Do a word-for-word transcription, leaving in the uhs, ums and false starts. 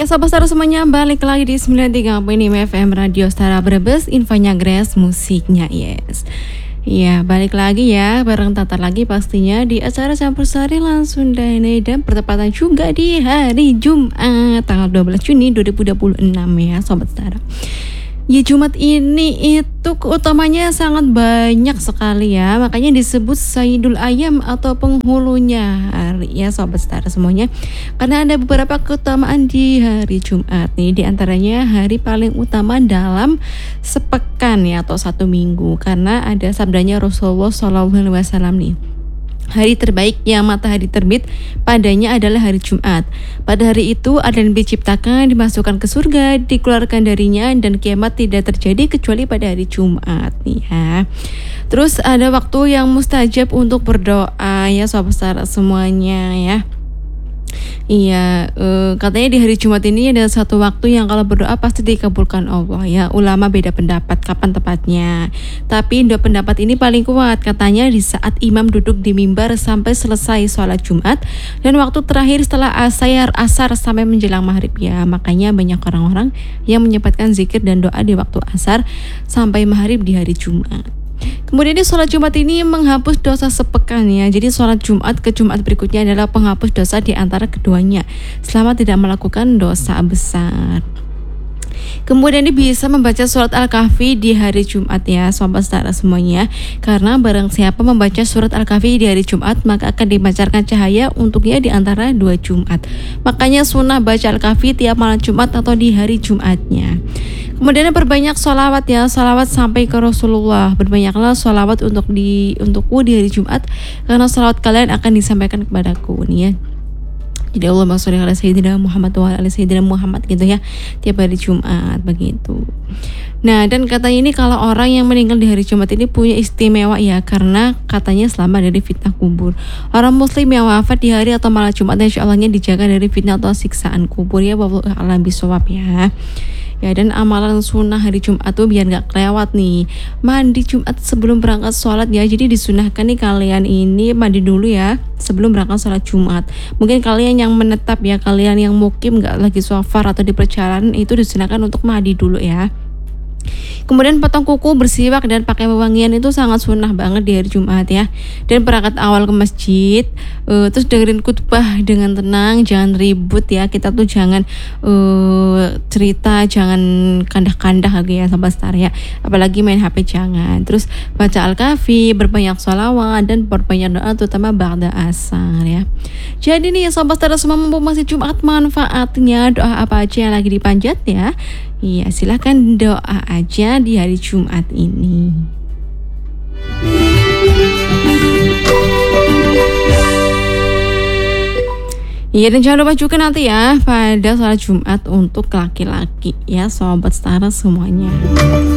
Ya sahabat Setara semuanya, balik lagi di sembilan puluh tiga koma lima F M Radio Setara Brebes, infonya Grace, musiknya Yes. Iya, balik lagi ya, bareng Tata lagi pastinya di acara Campur Sari langsung Dane dan bertepatan juga di hari Jumat tanggal dua belas Juni dua ribu dua puluh enam ya Sobat Setara. Ya Jumat ini itu keutamanya sangat banyak sekali ya, makanya disebut Sayyidul Ayam atau penghulunya hari ya Sobat Setara semuanya. Karena ada beberapa keutamaan di hari Jumat nih, diantaranya hari paling utama dalam sepekan ya atau satu minggu, karena ada sabdanya Rasulullah shallallahu alaihi wasallam nih. Hari terbaik yang matahari terbit padanya adalah hari Jumat. Pada hari itu Adam diciptakan, dimasukkan ke surga, dikeluarkan darinya, dan kiamat tidak terjadi kecuali pada hari Jumat nih ya. Terus ada waktu yang mustajab untuk berdoa ya Sobat Setara semuanya ya. Iya, uh, katanya di hari Jumat ini ada satu waktu yang kalau berdoa pasti dikabulkan Allah ya. Ulama beda pendapat kapan tepatnya. Tapi dua pendapat ini paling kuat, katanya di saat imam duduk di mimbar sampai selesai sholat Jumat, dan waktu terakhir setelah asar asar sampai menjelang maghrib ya. Makanya banyak orang-orang yang menyempatkan zikir dan doa di waktu asar sampai maghrib di hari Jumat. Kemudian di sholat Jumat ini menghapus dosa sepekan ya. Jadi sholat Jumat ke Jumat berikutnya adalah penghapus dosa di antara keduanya selama tidak melakukan dosa besar. Kemudian ini bisa membaca surat Al-Kahfi di hari Jumat ya Sobat Setara semuanya. Karena barang siapa membaca surat Al-Kahfi di hari Jumat, maka akan dipancarkan cahaya untuknya di antara dua Jumat. Makanya sunnah baca Al-Kahfi tiap malam Jumat atau di hari Jumatnya. Kemudian berbanyak sholawat ya, sholawat sampai ke Rasulullah. Berbanyaklah sholawat untuk di untukku di hari Jumat, karena sholawat kalian akan disampaikan kepadaku nih ya. Jadi Allahumma sholli ala sayyidina Muhammad wa ala sayyidina Muhammad gitu ya, tiap hari Jumat begitu. Nah, dan katanya ini kalau orang yang meninggal di hari Jumat ini punya istimewa ya, karena katanya selamat dari fitnah kubur. Orang muslim yang wafat di hari atau malam Jumat insyaallah-nya dijaga dari fitnah atau siksaan kubur ya, wallahu a'lam bishawab ya. Ya, dan amalan sunnah hari Jumat tuh biar gak kelewat nih, mandi Jumat sebelum berangkat sholat ya. Jadi disunahkan nih kalian ini mandi dulu ya sebelum berangkat sholat Jumat. Mungkin kalian yang menetap ya, kalian yang mukim gak lagi safar atau di perjalanan, itu disunahkan untuk mandi dulu ya. Kemudian potong kuku, bersiwak, dan pakai wewangian itu sangat sunnah banget di hari Jumat ya. Dan berangkat awal ke masjid, uh, terus dengerin khutbah dengan tenang, jangan ribut ya. Kita tuh jangan uh, cerita, jangan kandah-kandah lagi ya Sobat Setara ya. Apalagi main H P jangan. Terus baca Al-Kahfi, berbanyak sholawat, dan berbanyak doa terutama ba'da asar ya. Jadi nih Sobat Setara semua, mumpung masih Jumat, manfaatnya doa apa aja yang lagi dipanjat ya. Iya, silakan doa aja di hari Jumat ini. Iya, dan jangan lupa juga nanti ya pada sholat Jumat untuk laki-laki ya Sobat Setara semuanya.